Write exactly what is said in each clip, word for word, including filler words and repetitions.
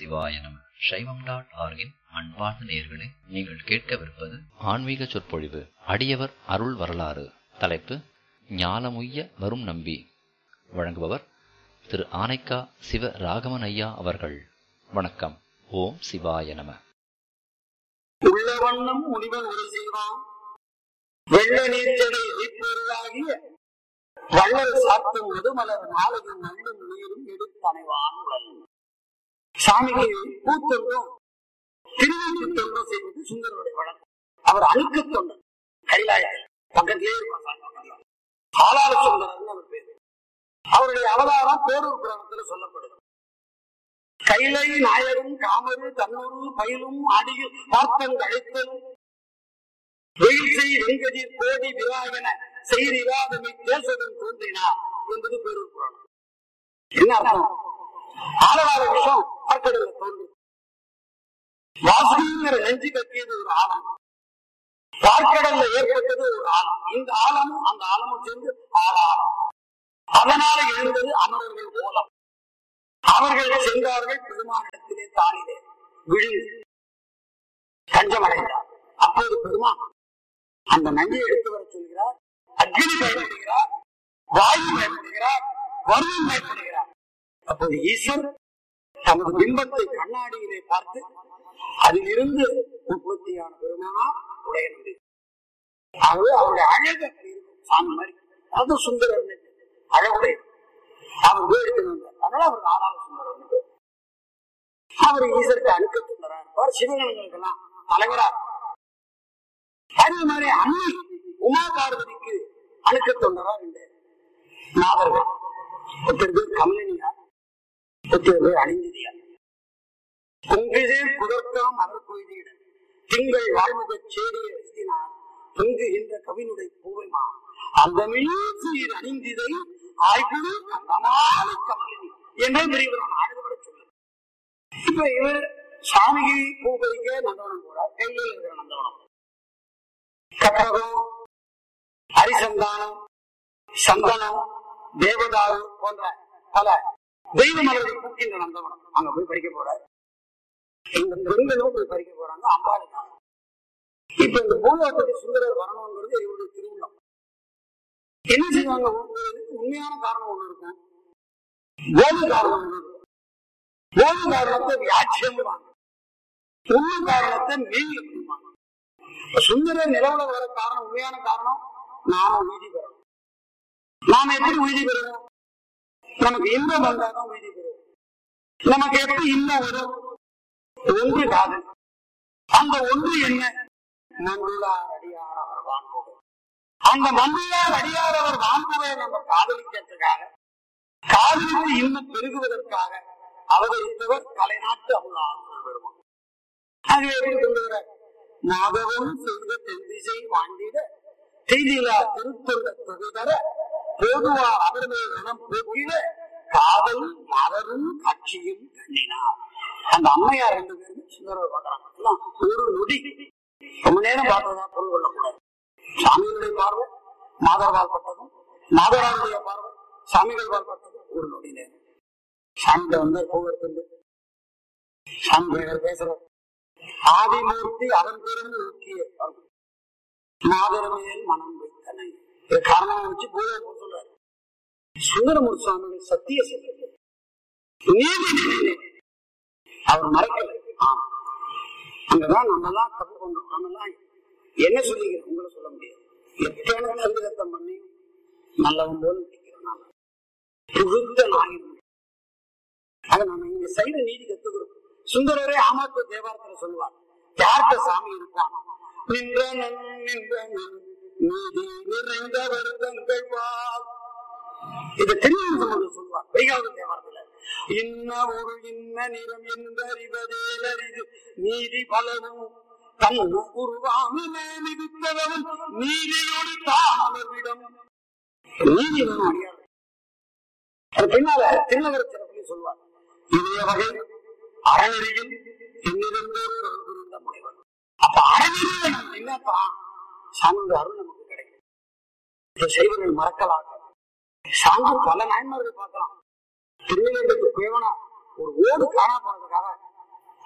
சிவாய நம. சைவம் டாட் ஆர்கின் அன்பார்ந்த நேயர்களே, நீங்கள் கேட்கவிருப்பது ஆன்மீக சொற்பொழிவு. அடியவர் அருள் வரலாறு. தலைப்பு ஞாலமுய்ய வரும் நம்பி. வழங்குபவர் திரு ஆனைக்கா சிவ ராகவன் ஐயா அவர்கள். வணக்கம். ஓம் சிவாய நம. உள்ள வண்ணம் முனிவன் ஒரு செய்வான், வெள்ள நீர்ச்சடை இப்பொருளாகிய வள்ளல் சாத்தும் முதுமலர் நாளையும் நள்ளும் நீரும் எடுத்தனைவான் உடல். சாமிக்கு பூத்தொன்றும் திருவீட்டு தொன்றும் செய்வது சுந்தரனுடைய வழக்கம். அவர் அழுக்கு தொண்டர், கைலாயத்தில் பக்கத்திலே இருப்பார். ஆளாள சுந்தரன் அவர் பேரு. அவருடைய அவதாரம் பேரூர் புராணத்தில் சொல்லப்படுது. கைலை நாயரும் காமரு தன்னூரு பயிலும் அடியில் பார்த்தன் அழைத்தலும் வெயில்சை வெங்கதிர் கோடி விராகன செய்திராதமை தேசதும் தோன்றினார் என்பது பேரூர் புராணம். என்ன அர்த்தம்? ஆளவாத விஷயம் பார்க்கடல தோன்றி வாசுகிங்கிற நெஞ்சு கட்டியது ஒரு ஆழம், பார்க்கடல்ல ஏற்பட்டது ஒரு ஆழம். இந்த ஆழமும் அந்த ஆழமும் சேர்ந்து ஆளாளம். அதனால எழுந்தது அமரர்கள் ஓலம். அவர்கள் சென்றார்கள் பெருமானிடத்திலே தானிலே விழுந்து கஞ்சமடைந்தார். அப்போது பெருமான் அந்த நஞ்சை எடுத்து வர சொல்கிறார். அக்னி பயன்படுகிறார், வாயு பயன்படுகிறார், வருணன் பயன்படுகிறார். அப்போது ஈஸ்வர் தமது பிம்பத்தை கண்ணாடியிலே பார்த்து அதிலிருந்து உற்பத்தியான பெருமானா உடைய நம்பி. ஆகவே அவருடைய அழகு சாமி மாதிரி, அது சுந்தரர் அழகுடைய அவர் போயிட்டு வந்தார். அதனால அவர் ஆளாள சுந்தரர். அவர் ஈஸ்வருக்கு அணுக்க சுந்தரா இருப்பார், சிவகணங்களுக்கெல்லாம் தலைவரார். அதே மாதிரி அன்னி உமா பார்வதிக்கு அணுக்க தொண்டரா இந்த நாதர்கள். ஒருத்தர் பேர் கமலினியார், ஒருத்தர் பேர் அணிந்தியார். பொங்கிதே புதற்காம் அவர் கொய்தீட திங்கள் வாழ்முக சேடிய எழுதினார் பொங்குகின்ற கவினுடைய பூவைமா அந்த மீசீர் அணிந்திதை ஆய்குழு கந்தமாலை கமலினி என்றே பெரியவரான ஆடுபட சொல்லுங்க. இப்ப இவர் சாமிகை பூ பறிக்க நந்தவனம் போறார். கையில் இருக்கிற நந்தவனம் கட்டகம், ஹரிசந்தானம், சந்தனம், தேவதாரு போன்ற பல தெய்வ மலர்கள் பூக்கின்ற நந்தவனம். அங்க போய் பறிக்க போறார். இந்த பெண்களும் போய் பறிக்க போறாங்க அம்பாளுக்காக. இப்ப இந்த பூலோகத்துக்கு சுந்தரர் வரணுங்கிறது இவருடைய திருவிழம். என்ன செய்வாங்க? உண்மையான காரணம் ஒண்ணு இருக்கும், போது காரணம் ஒண்ணு இருக்கும். போது காரணத்தை வியாட்சியம், உண்மை காரணத்தை மீறி. சுந்தரர் நிலவுல வர காரணம், உண்மையான காரணம் நாம உறுதி பெறணும். நாம எப்படி உறுதி பெறுவோம்? நமக்கு இன்பம் வந்தாதான் உறுதி பெறுவோம். நமக்கு எப்படி இன்பம் வரும்? ஒன்று காதல். அந்த ஒன்று என்ன? மன்றுளார் அடியார் அவர் வாங்குவது. அந்த மன்றுளார் அடியார் அவர் வாங்குவதை நம்ம காதலிக்கிறதுக்காக, காதலித்து இன்பம் பெருகுவதற்காக அவதரித்தவர் கலைநாட்டு அமுதாசர் பெருமான். ஆகவே எப்படி சொல்லுகிறார்? நாதவம் செய்த தென்திசை வாழ்ந்திட செய்திலா திருத்தொண்ட தொகுதர போதுவார் அவர்களை மனம் போக்கிட காதல் மலரும் காட்சியும் கண்ணினார். அந்த அம்மையார் ரெண்டு பேரும் சுந்தரர் பார்க்கிறாங்க. ஒரு நொடி ரொம்ப நேரம் பார்த்ததா பொருள் கொள்ளக்கூடாது. சாமிகளுடைய பார்வை மாதர்வால் பட்டதும், மாதராருடைய பார்வை சாமிகள் வாழ்பட்டதும் ஒரு நொடி நேரம். சாமிகிட்ட வந்து போகிறது சாமி பேசுற ஆதிமூர்த்தி அவன் பெரும் நோக்கிய மாதரமையில் மனம் வைத்தனை காரணம் வச்சு போத சொல்றாரு. சுந்தரமூர்த்தி சுவாமிகள் சத்திய சொல்ற நீதி அவர் மறைக்கல. அங்கதான் நம்ம எல்லாம் தப்பு பண்றோம். நம்ம எல்லாம் என்ன சொல்லிக்கிறோம்? உங்களை சொல்ல முடியாது. எத்தனை சங்கீதத்தம் பண்ணி நல்லவன் போல நினைக்கிறோம். புகுத்த நாயிரும். அதை நம்ம இங்க சைவ நீதி கத்துக்கிறோம். சுந்தரரே ஆமாத்து தேவாரத்தில் சொல்லுவார், யார்கிட்ட சாமி இருப்பான்? நின்றனன் நின்றனன் நீதி நிறைந்த வருடங்கள் வாழ். இதை திருமணம் சொல்லுவார் வைகாவது தேவாரத்துல. இன்ன ஒரு இன்ன நிறம் என்றறிவதேலரிது நீதி பலவும் தன் உருவாமிலே மிதித்தவன் நீதியோடு தானவிடம். நீதி வேணும் அடியார். அது பின்னால திருநகர சிறப்பில் சொல்லுவார், இதே வகை அறநெறியில் இன்னிருந்த முனைவர். அப்ப அறநெறியில் என்னத்தான் சாமி அருள் நமக்கு கிடைக்கும். செய்வர்கள் மறக்கலாக சாங்கு பல நாயன்மார்கள் பார்க்கலாம். திருநெல்வேலிக்கு பேவனா ஒரு ஓடு காணா போனதுக்காக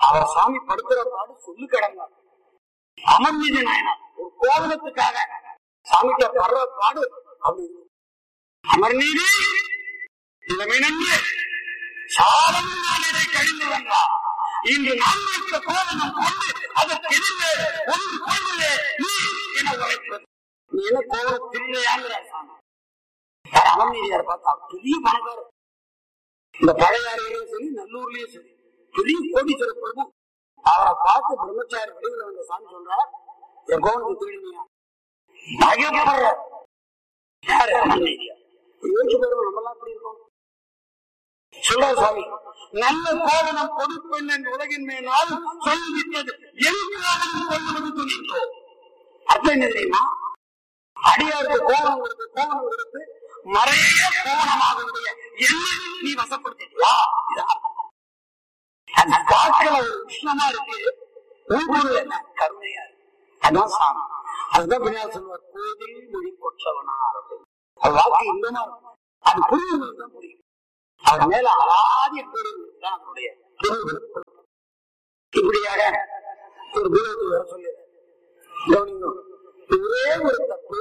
அவர் சாமி படுத்துற பாடு சொல்லு கடங்க. அமர்நீதி நாயனார் ஒரு கோவலத்துக்காக சாமிகிட்ட படுற பாடு அப்படி. அமர்நீதி இளமை நன்று சாலம் நாளிடை கழிந்து வந்தார். இன்று நான் வைத்த கோவலம் கொண்டு அதற்கு எதிரே ஒன்று கொள்வதே நீ என உரைப்பது. நீ என்ன கோவலம் திருந்தையாங்கிற சாமி. அமர்நீதியார் பார்த்தா பெரிய பணக்காரர். இந்த பழையாறையிலும் சரி நல்லூர்லயும் சரி பெரிய கோடீஸ்வர பிரபு. அவரை பார்த்து பிரம்மச்சாரி வடிவில் வந்த சாமி சொல்றார், என் கோவலுக்கு திருடுமையா பயப்படுற யாரு அமர்நீதியார். யோசிச்சு பாருங்க, நம்ம எல்லாம் அப்படி இருக்கோம். சொல்றார் சுவாமி, நல்ல கோவலம் கொடுப்பெண் என்று உலகின் மேலால் சொல்லிவிட்டது எதுக்காக கொள்வது துணிந்தோ. அர்த்தம் என்ன தெரியுமா? அடியாருக்கு கோவலம் கொடுத்து கோவலம் கொடுத்து மறைய கோவலமாக என்ன நீ வசப்படுத்தியா? அந்த காக்கல ஒரு உஷ்ணமா இருக்கு, உள்பொருள் என்ன கருணையா இருக்கு. அதான் சாமி. அதுதான் பின்னாடி சொல்லுவார், கோவில் மொழி கொற்றவனா அப்படின்னு. அது வாக்கு இன்பமா இருக்கும். அது புரியுது தான் புரியும். அது மேல அலாதி புரியுதுதான் அதனுடைய இப்படியாக ஒரு குருவுக்கு வர சொல்லி கவனிங்க. ஒரே ஒரு தப்பு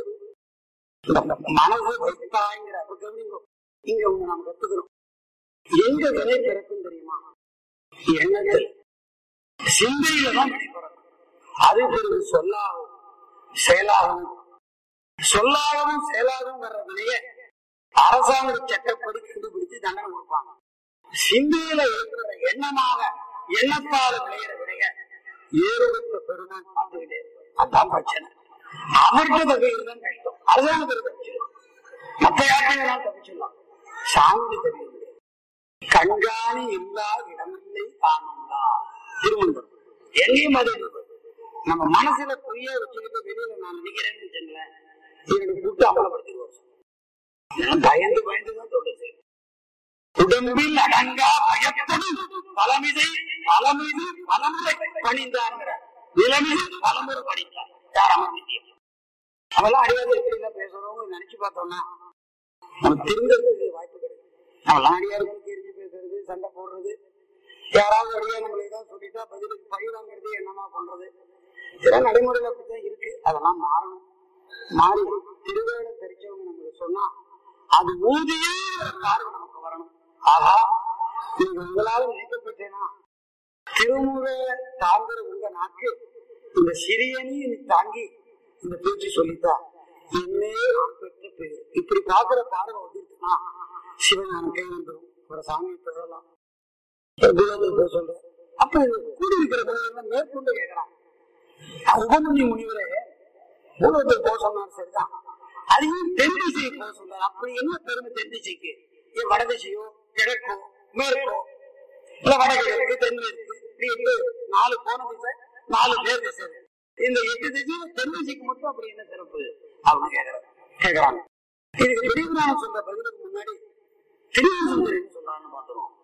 மனசு வைத்தாங்கிற கவனிங்க. இங்க ஒண்ணு நாம் கத்துக்கிறோம். எங்க வினை பிறக்கும் தெரியுமா? எண்ணத்தில் சிந்தையில தான் வினை பிறக்கும். அது பிறகு சொல்லாகும் செயலாகவும் சொல்லாகவும் செயலாகவும் வர்ற வினைய அரசாங்க சட்டப்படி கண்டுபிடிச்சு தண்டனை கொடுப்பாங்க. சிந்தையில இருக்கிற எண்ணமாக எண்ணத்தால விளையிற வினைய ஏறுபட்ட பெருமான் பார்த்துக்கிட்டே இருப்பார். அதான் பிரச்சனை. அவர்கிட்ட தகுதியில் தான் கஷ்டம். அரசாங்கத்தில் தப்பிச்சிடலாம், மற்ற யாருக்கும் தப்பிச்சிடலாம். சாமி தெரியும். கண்காணி இல்லா இடமில்லை தானுங்களா திருமணம் எங்கேயும் அது நம்ம மனசுல பொய்ய வச்சுக்கிட்டு வெளியில நான் நினைக்கிறேன்னு வச்சுங்களேன், என்னுடைய கூட்டு அமலப்படுத்திடுவோம். பயந்து பயந்துதான் சொல்லுது. உடம்பில் அடங்கா பயப்படும் பலமிதை பலமிது பலமுறை பணிந்தாங்கிற நிலைமையில் பலமுறை பணித்தார் யார் அமர்ந்தியம். அவெல்லாம் அடியாத எப்படி பேசுறவங்க நினைச்சு பார்த்தோம்னா நம்ம திருந்ததுக்கு வாய்ப்பு கிடைக்கும். நம்மளாம் அடியாருக்கு தெரிஞ்சு பேசுறது, சண்டை போடுறது, யாராவது அடியா நம்மளை ஏதாவது சொல்லிட்டா பதிலுக்கு பழி வாங்கிறது, என்னமா பண்றது, இதெல்லாம் நடைமுறையில அப்படித்தான் இருக்கு. அதெல்லாம் மாறணும். மாறி திருவேடம் தெரிஞ்சவங்க நம்மளுக்கு சொன்னா அது ஊதியே காரணம் நமக்கு வரணும். ஆகா, நீங்க உங்களால நினைக்கப்பட்டேனா திருமுறை தாங்குற உங்க நாக்கு இந்த சிறியனி தாங்கி இந்த பேச்சு சொல்லித்தா என்னே பெற்ற பேர். இப்படி பாக்குற பார்வை வந்துருச்சுன்னா சிவஞான கை வந்துடும். ஒரு சாமியை பெறலாம் சொல்ற. அப்ப கூடி இருக்கிற மேற்கொண்டு கேட்கிறான். உபமணி முனிவரே பூலோகத்துக்கு போக சொன்னார், சரிதான். அதையும் தென் திசையை போக சொன்னார். அப்படி என்ன பெருமை தென் திசைக்கு? ஏன் வட திசையோ கிழக்கோ மேற்கோ இல்ல வடகிழக்கு தென்மேற்கு இப்படி நாலு போன திசை நாலு பேர் திசை. இந்த எட்டு திசையில தென் திசைக்கு மட்டும் அப்படி என்ன சிறப்பு அப்படின்னு கேட்கிறாங்க கேட்கிறாங்க இதுக்கு பெரியவரான சொல்ற பதிலுக்கு முன்னாடி திருவள்ளுவர் சொல்றான்னு பாத்துருவோம்.